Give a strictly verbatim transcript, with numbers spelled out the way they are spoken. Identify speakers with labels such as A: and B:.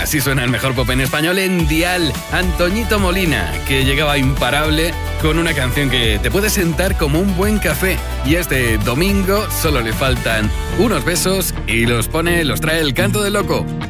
A: Así suena el mejor pop en español en Dial. Antoñito Molina, que llegaba imparable con una canción que te puede sentar como un buen café. Y este domingo solo le faltan unos besos y los pone, los trae el Canto del Loco.